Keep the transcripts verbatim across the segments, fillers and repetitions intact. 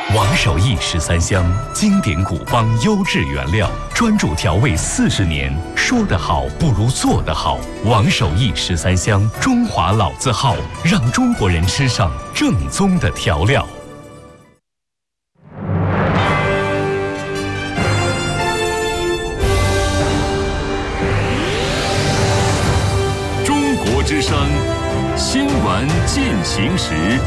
王守义十三香，经典古方优质原料，专注调味四十年，说得好不如做得好。王守义十三香，中华老字号，让中国人吃上正宗的调料。中国之声，新闻进行时。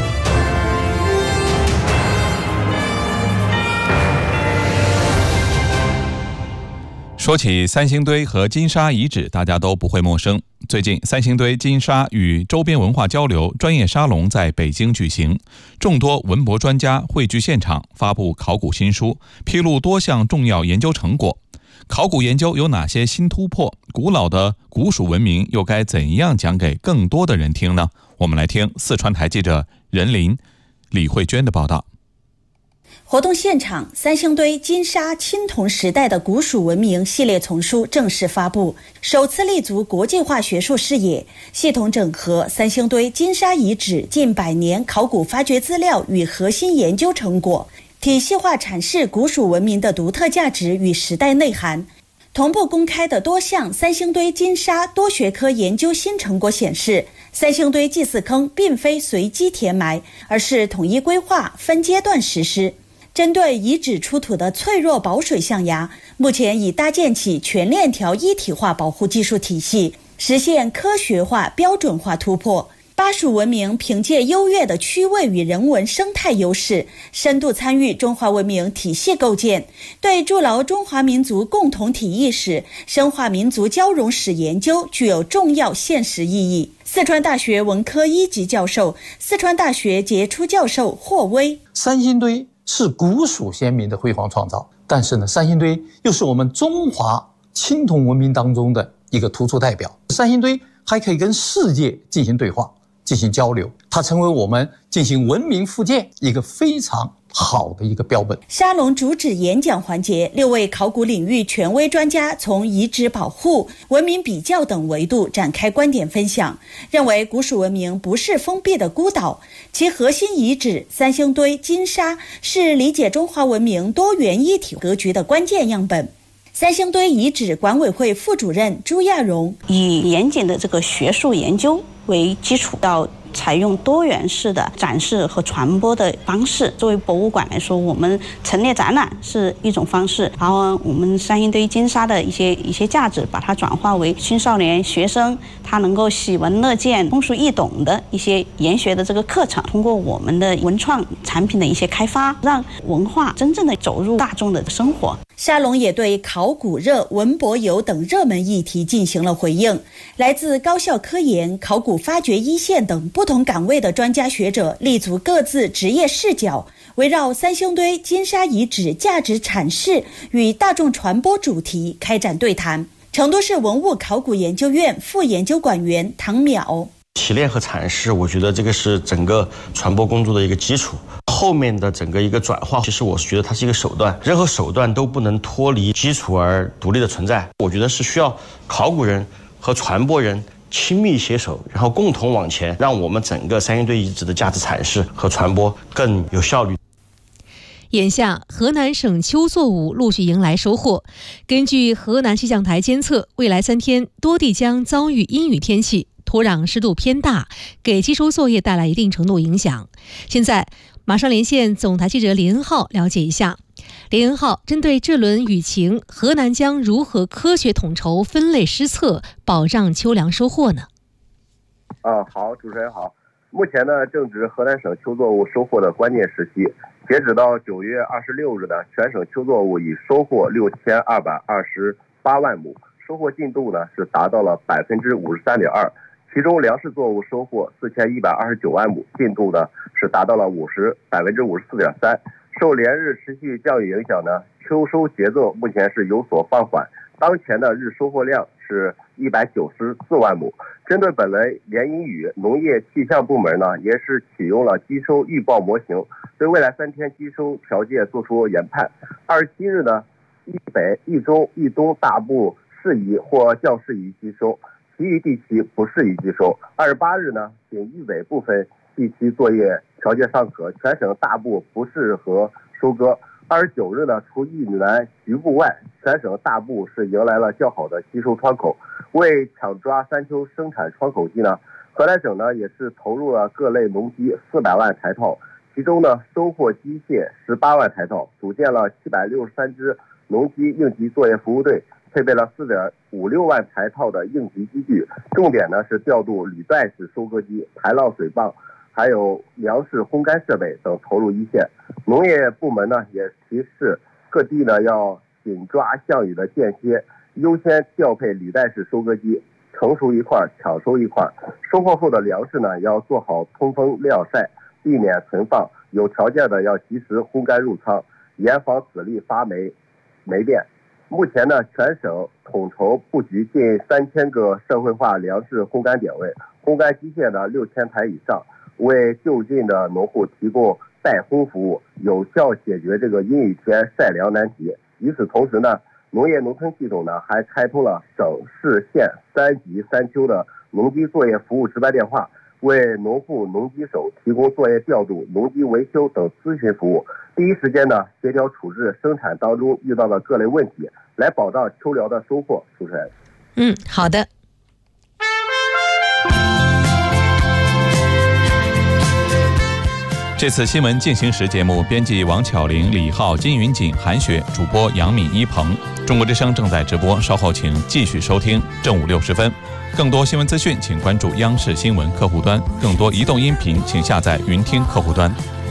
说起三星堆和金沙遗址，大家都不会陌生。最近，三星堆金沙与周边文化交流专业沙龙在北京举行，众多文博专家汇聚现场，发布考古新书，披露多项重要研究成果。考古研究有哪些新突破？古老的古蜀文明又该怎样讲给更多的人听呢？我们来听四川台记者任林、李慧娟的报道。 活动现场，三星堆金沙青铜时代的古蜀文明系列丛书正式发布，首次立足国际化学术视野，系统整合三星堆金沙遗址近百年考古发掘资料与核心研究成果，体系化阐释古蜀文明的独特价值与时代内涵。同步公开的多项三星堆金沙多学科研究新成果显示，三星堆祭祀坑并非随机填埋，而是统一规划、分阶段实施。针对遗址出土的脆弱保水象牙，目前已搭建起全链条一体化保护技术体系，实现科学化、标准化突破。巴蜀文明凭借优越的区位与人文生态优势，深度参与中华文明体系构建，对筑牢中华民族共同体意识、深化民族交融史研究具有重要现实意义。四川大学文科一级教授、四川大学杰出教授霍威： 三星堆是古蜀先民的辉煌创造，但是呢，三星堆又是我们中华青铜文明当中的一个突出代表。三星堆还可以跟世界进行对话、进行交流，它成为我们进行文明复建一个非常好的一个标本。 沙龙主旨演讲环节，六位考古领域权威专家从遗址保护、文明比较等维度展开观点分享，认为古蜀文明不是封闭的孤岛，其核心遗址三星堆金沙是理解中华文明多元一体格局的关键样本。三星堆遗址管委会副主任朱亚荣： 以严谨的这个学术研究为基础，到采用多元式的展示和传播的方式。作为博物馆来说，我们陈列展览是一种方式，然后我们三星堆金沙的一些一些价值，把它转化为青少年学生他能够喜闻乐见、通俗易懂的一些研学的这个课程。通过我们的文创产品的一些开发，让文化真正的走入大众的生活。 沙龙也对考古热、文博游等热门议题进行了回应。来自高校科研、考古发掘一线等不同岗位的专家学者立足各自职业视角，围绕三星堆金沙遗址价值阐释与大众传播主题开展对谈。成都市文物考古研究院副研究管员唐淼： 提炼和阐释，我觉得这个是整个传播工作的一个基础。后面的整个一个转化，其实我觉得它是一个手段，任何手段都不能脱离基础而独立的存在。我觉得是需要考古人和传播人亲密携手，然后共同往前，让我们整个三星堆遗址的价值阐释和传播更有效率。 眼下，河南省秋作物陆续迎来收获。根据河南气象台监测，未来三天多地将遭遇阴雨天气，土壤湿度偏大，给基收作业带来一定程度影响。现在马上连线总台记者李恩浩了解一下。李恩浩，针对这轮雨情，河南将如何科学统筹分类施测，保障秋粮收获呢？ 啊，好，主持人好。目前呢，正值河南省秋作物收获的关键时期。截止到九月二十六日呢，全省秋作物已收获六千二百二十八万亩，收获进度呢是达到了百分之五十三点二。其中粮食作物收获四千一百二十九万亩，进度呢是达到了五十百分之五十四点三。受连日持续降雨影响呢，秋收节奏目前是有所放缓。当前的日收获量是一百九十四万亩。针对本轮连阴雨，农业气象部门呢也是启用了基收预报模型，对未来三天基收条件做出研判。二十七日呢，豫北、豫中、豫东大部适宜或较适宜基收，其余地区不适宜基收。二十八日呢，仅豫北部分地区作业条件尚可，全省大部不适合收割。二十九日呢，除一南局部外，全省大部是迎来了较好的吸收窗口。为抢抓山丘生产窗口期呢，河南省呢也是投入了各类农机四百万台套，其中呢收获机械十八万台套，组建了七百六十三支农机应急作业服务队，配备了四点五六万台套的应急机具，重点呢是调度履带式收割机、排浪水泵，还有粮食烘干设备等投入一线。农业部门呢也提示各地呢要紧抓项羽的间歇，优先调配履带式收割机，成熟一块抢收一块。收获后的粮食呢要做好通风晾晒，避免存放，有条件的要及时烘干入仓，严防籽粒发霉霉变。目前呢，全省统筹布局近三千个社会化粮食烘干点位，烘干机械呢六千台以上，为就近的农户提供代烘服务，有效解决这个阴雨天晒粮难题。与此同时呢，农业农村系统呢还开通了省市县三级三丘的农机作业服务值班电话，为农户农机手提供作业调度、农机维修等咨询服务，第一时间呢协调处置生产当中遇到的各类问题，来保障秋粮的收获。主持人， 嗯，好的。 这次新闻进行时节目编辑王巧玲、李浩、金云锦、韩雪，主播杨敏、一鹏。中国之声正在直播，稍后请继续收听。正午六十分，更多新闻资讯请关注央视新闻客户端，更多移动音频请下载云听客户端。